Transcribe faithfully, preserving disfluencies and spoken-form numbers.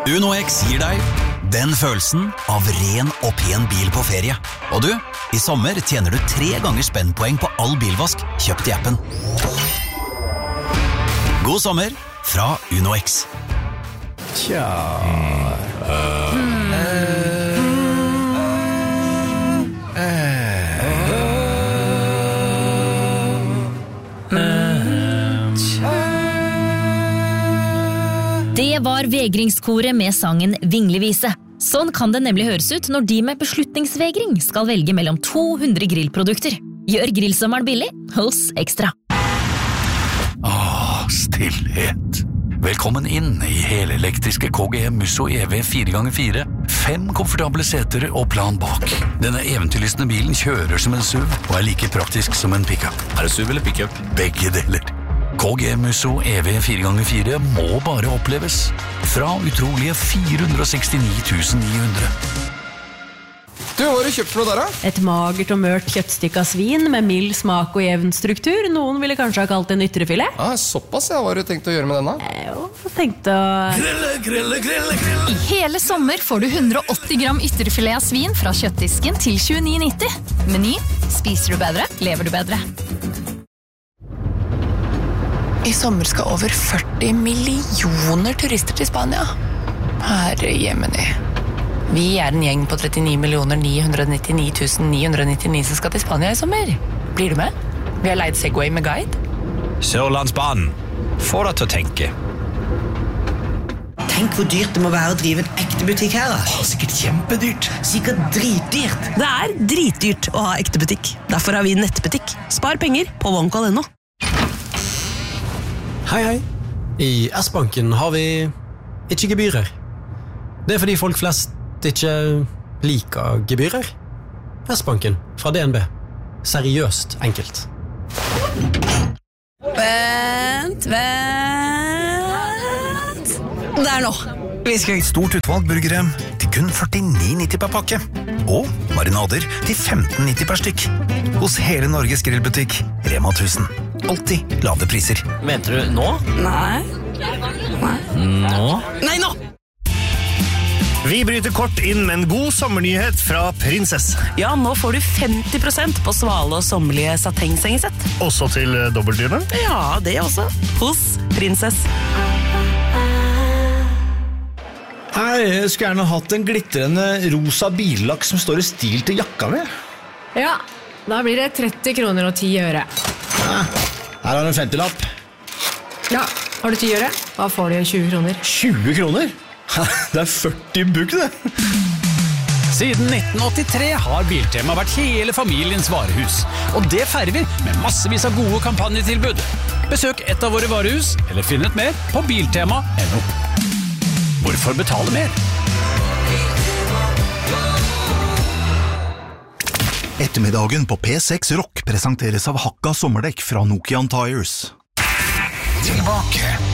UnoX gir deg den følelsen av ren og pen bil på ferie. Og du, i sommer tjener du tre ganger spennpoeng på all bilvask kjøpt i appen. God sommer fra UnoX. Tja... Det var vegringskoret med sangen Vinglevise. Sånn kan det nemlig høres ut når de med beslutningsvegring skal velge mellom to hundre grillprodukter. Gjør grillsommeren billig hos Ekstra. Åh, stillhet. Velkommen inn i helelektriske K G M Musso E V fire ganger fire. Fem komfortable seter og plan bak. Denne eventyrlystne bilen kjører som en SUV og er like praktisk som en pickup. Er det SUV eller pickup? Begge deler. K G M Musso E V fire ganger fire må bare oppleves. Fra utrolige fire hundre og sekstini tusen ni hundre. Du, hva har du kjøpt for noe der, da? Et magert og mørt kjøttstykke av svin med mild smak og jevn struktur. Noen ville kanskje ha kalt det en ytrefilet. Ah, såpass, ja. Hva har du tenkt å gjøre med denne? Jeg jo tenkte å... Grille, grille, grille, grille. I hele sommer får du hundre og åtti gram ytterfilet av svin fra kjøttdisken til tjueni nitti. Meny. Spiser du bedre, lever du bedre. I sommer skal over førti millioner turister til Spania. Herre jemeni. Vi er en gjeng på trettini millioner ni hundre nittini tusen ni hundre nittini som skal til Spania i sommer. Blir du med? Vi har leid Segway med guide. Sørlandsbanen. Få deg til å tenke. Tenk hvor dyrt det må være å drive en ekte butikk her, da. Åh, sikkert kjempedyrt. Sikkert dritdyrt. Det er dritdyrt å ha ekte butikk. Derfor har vi nettbutikk. Spar penger på OneCall punktum no. Hei, hei. I S-banken har vi ikke gebyrer. Det er fordi folk flest ikke liker gebyrer. S-banken fra D N B. Seriøst enkelt. Vent, vent. Der nå. Vi skal ha et stort utvalg burgere til kun førtini nitti per pakke. Og marinader til femten nitti per stykk. Hos hele Norges grillbutikk, Rema tusen. Alltid lave priser. Mente du nå? Nei. Nei. Nå? Nei, nå! Vi bryter kort inn med en god sommernyhet fra Prinsess. Ja, nå får du femti prosent på svale og sommerlige satengsengesett. Også til dobbeltdyne? Ja, det også. Hos Prinsess. Hei, jeg skulle gjerne hatt en glittrende rosa billakk som står i stil til jakka mi. Ja, da blir det tretti kroner og ti øre. Ja, her har du en femtilapp. Ja, har du ti øre? Da får du tjue kroner. tjue kroner? Det er førti bukk, det. Siden nitten åttitre har Biltema vært hele familiens varehus. Og det feirer vi med massevis av gode kampanjetilbud. Besøk et av våre varehus, eller finn ut mer på biltema punktum no. Hvorfor betale mer? Ettermiddagen på P seks Rock presenteres av Hakka sommerdekk fra Nokian Tires. Tilbake.